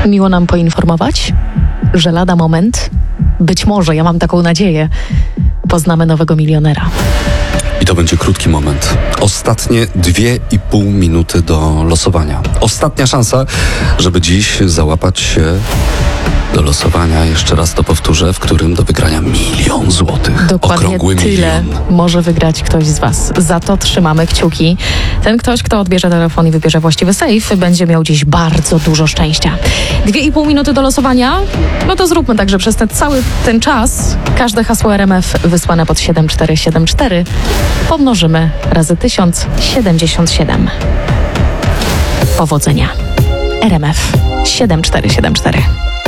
Miło nam poinformować, że lada moment, być może, ja mam taką nadzieję, poznamy nowego milionera. I to będzie krótki moment. Ostatnie 2,5 minuty do losowania. Ostatnia szansa, żeby dziś załapać się do losowania. Jeszcze raz to powtórzę, w którym do wygrania 1 000 000 złotych. Dokładnie Okrągły tyle milion. może wygrać ktoś z Was. Za to trzymamy kciuki. Ten ktoś, kto odbierze telefon i wybierze właściwy sejf, będzie miał dziś bardzo dużo szczęścia. 2,5 minuty do losowania? No to zróbmy tak, że przez cały ten czas każde hasło RMF wysłane pod 7474 pomnożymy razy 1077. Powodzenia. RMF 7474.